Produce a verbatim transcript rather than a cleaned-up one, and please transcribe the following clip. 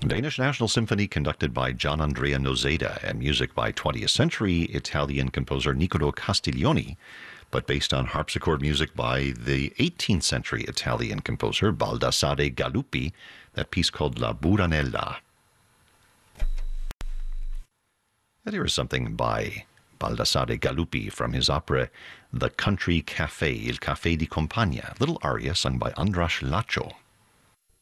Danish National Symphony conducted by Gian Andrea Nozeda and music by twentieth century Italian composer Niccolò Castiglioni, but based on harpsichord music by the eighteenth century Italian composer Baldassare Galuppi, that piece called La Buranella. And here is something by Baldassare Galuppi from his opera The Country Café, Il Café di Compagnia, little aria sung by Andras Lacho.